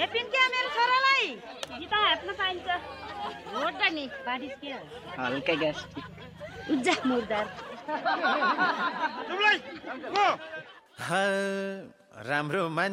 हेपिन क्या मेरो छोरालाई जिता हातमा पाइन्छ भोट नि बारिस के हल्का ग्यास उज्जा मुर्दार राम्रो